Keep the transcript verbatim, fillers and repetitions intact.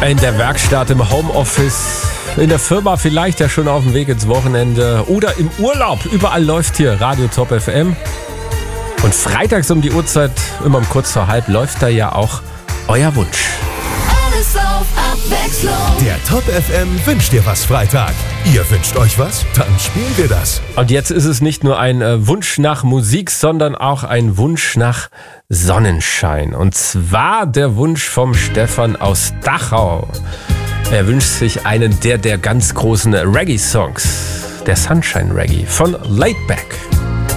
In der Werkstatt, im Homeoffice, in der Firma, vielleicht ja schon auf dem Weg ins Wochenende oder im Urlaub. Überall läuft hier Radio Top F M. Und freitags um die Uhrzeit, immer um kurz vor halb, läuft da ja auch euer Wunsch. Alles auf Abwechslung. Der Top F M wünscht dir was Freitag. Ihr wünscht euch was? Dann spielen wir das. Und jetzt ist es nicht nur ein äh, Wunsch nach Musik, sondern auch ein Wunsch nach Sonnenschein. Und zwar der Wunsch vom Stefan aus Dachau. Er wünscht sich einen der der ganz großen Reggae-Songs, der Sunshine Reggae von Laidback.